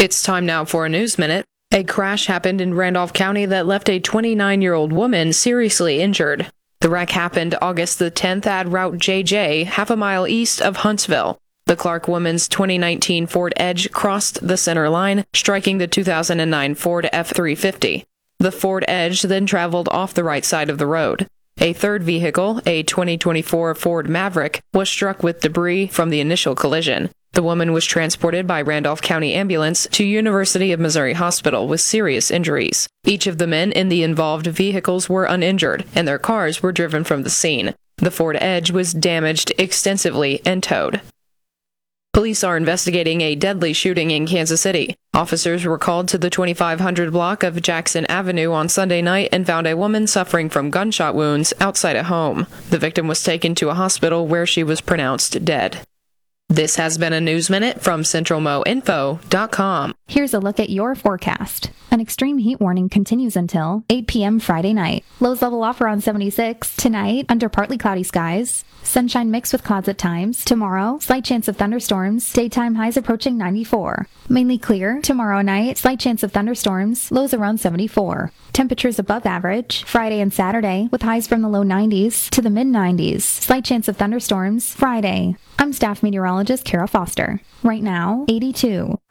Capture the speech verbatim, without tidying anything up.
It's time now for a News Minute. A crash happened in Randolph County that left a twenty-nine-year-old woman seriously injured. The wreck happened August the tenth at Route J J, half a mile east of Huntsville. The Clark woman's twenty nineteen Ford Edge crossed the center line, striking the two thousand nine Ford F three fifty. The Ford Edge then traveled off the right side of the road. A third vehicle, a twenty twenty-four Ford Maverick, was struck with debris from the initial collision. The woman was transported by Randolph County Ambulance to University of Missouri Hospital with serious injuries. Each of the men in the involved vehicles were uninjured, and their cars were driven from the scene. The Ford Edge was damaged extensively and towed. Police are investigating a deadly shooting in Kansas City. Officers were called to the twenty-five hundred block of Jackson Avenue on Sunday night and found a woman suffering from gunshot wounds outside a home. The victim was taken to a hospital where she was pronounced dead. This has been a News Minute from Central Mo Info dot com. Here's a look at your forecast. An extreme heat warning continues until eight p.m. Friday night. Lows level off around seventy-six. Tonight, under partly cloudy skies. Sunshine mixed with clouds at times. Tomorrow, slight chance of thunderstorms. Daytime highs approaching ninety-four. Mainly clear. Tomorrow night, slight chance of thunderstorms. Lows around seventy-four. Temperatures above average. Friday and Saturday, with highs from the low nineties to the mid nineties. Slight chance of thunderstorms. Friday. I'm staff meteorologist Kara Foster. Right now, eighty-two.